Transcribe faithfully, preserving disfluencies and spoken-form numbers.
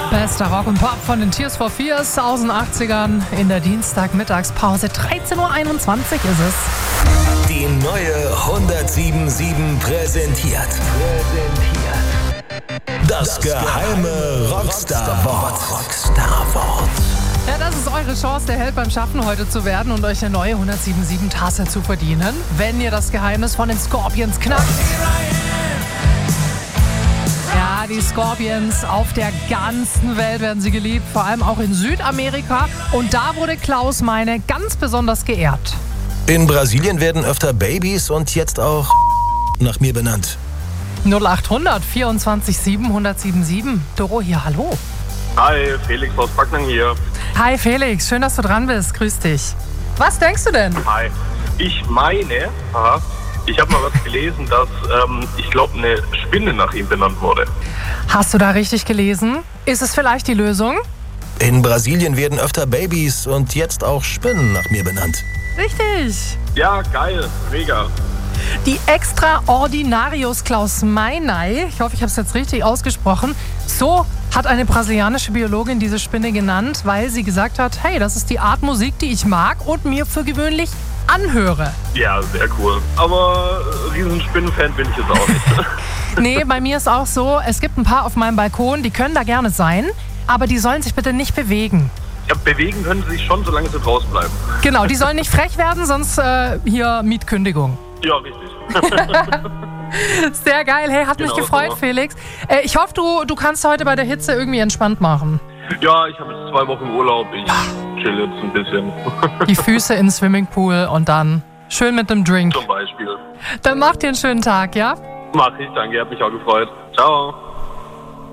Bester Rock und Pop von den Tears for Fears aus den achtzigern in der Dienstagmittagspause. dreizehn Uhr einundzwanzig ist es. Die neue hundertsieben Komma sieben präsentiert. Präsentiert. Das, das geheime Rockstar-Wort. Rockstar-Wort. Ja, das ist eure Chance, der Held beim Schaffen heute zu werden und euch eine neue hundertsieben Komma sieben Tasse zu verdienen, wenn ihr das Geheimnis von den Scorpions knackt. Ja, die Scorpions, auf der ganzen Welt werden sie geliebt, vor allem auch in Südamerika. Und da wurde Klaus Meine ganz besonders geehrt. In Brasilien werden öfter Babys und jetzt auch nach mir benannt. null achthundert vierundzwanzig sieben hundertsiebenundsieben. Doro hier, hallo. Hi, Felix aus Backnang hier. Hi Felix, schön, dass du dran bist. Grüß dich. Was denkst du denn? Hi. Ich meine, aha, ich habe mal was gelesen, dass, ähm, ich glaube, eine Spinne nach ihm benannt wurde. Hast du da richtig gelesen? Ist es vielleicht die Lösung? In Brasilien werden öfter Babys und jetzt auch Spinnen nach mir benannt. Richtig. Ja, geil, mega. Die Extraordinarius Klaus Meinei, ich hoffe, ich habe es jetzt richtig ausgesprochen, so hat eine brasilianische Biologin diese Spinne genannt, weil sie gesagt hat, hey, das ist die Art Musik, die ich mag und mir für gewöhnlich anhöre. Ja, sehr cool. Aber riesen Spinnenfan bin ich jetzt auch nicht. Nee, bei mir ist auch so, es gibt ein paar auf meinem Balkon, die können da gerne sein, aber die sollen sich bitte nicht bewegen. Ja, bewegen können sie sich schon, solange sie draußen bleiben. Genau, die sollen nicht frech werden, sonst äh, hier Mietkündigung. Ja, richtig. Sehr geil. Hey, hat Genau, mich gefreut, so. Felix. Äh, ich hoffe, du, du kannst heute bei der Hitze irgendwie entspannt machen. Ja, ich habe jetzt zwei Wochen Urlaub. Ich chill jetzt ein bisschen. Die Füße in den Swimmingpool und dann schön mit einem Drink. Zum Beispiel. Dann macht dir einen schönen Tag, ja? Mach ich, danke, hat mich auch gefreut. Ciao.